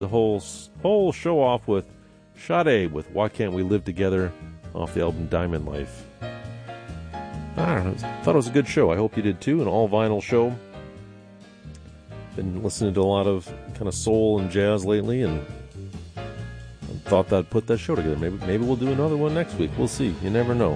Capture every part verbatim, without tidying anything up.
the whole whole show off with Sade with Why Can't We Live Together off the album Diamond Life. I don't know, thought it was a good show. I hope you did too, an all-vinyl show. Been listening to a lot of kind of soul and jazz lately, and thought that I'd put that show together. Maybe maybe we'll do another one next week. We'll see. You never know.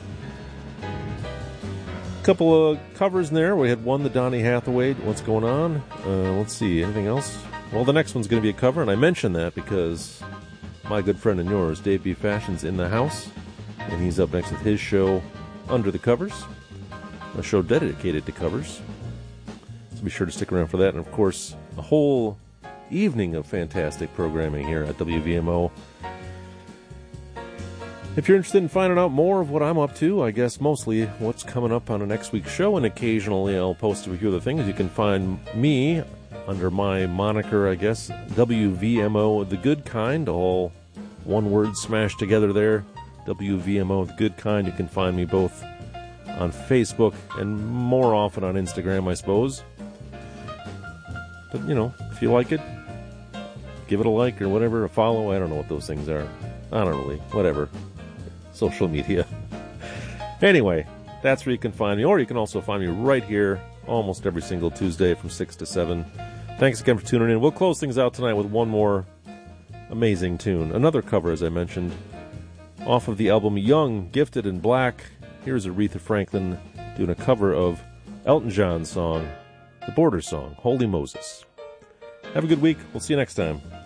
A couple of covers in there. We had one, the Donny Hathaway, What's Going On? Uh, let's see. Anything else? Well, the next one's going to be a cover, and I mentioned that because my good friend and yours, Dave B. Fashion's in the house, and he's up next with his show, Under the Covers, a show dedicated to covers. So be sure to stick around for that. And, of course, a whole evening of fantastic programming here at W V M O. If you're interested in finding out more of what I'm up to, I guess mostly what's coming up on the next week's show, and occasionally I'll post a few other things, you can find me under my moniker, I guess, W V M O The Good Kind, all one word smashed together there, W V M O The Good Kind. You can find me both on Facebook and more often on Instagram, I suppose. But, you know, if you like it, give it a like or whatever, a follow. I don't know what those things are. I don't really. Whatever. Social media. Anyway, that's where you can find me. Or you can also find me right here almost every single Tuesday from six to seven. Thanks again for tuning in. We'll close things out tonight with one more amazing tune. Another cover, as I mentioned, off of the album Young, Gifted, and Black. Here's Aretha Franklin doing a cover of Elton John's song, the Border song, Holy Moses. Have a good week. We'll see you next time.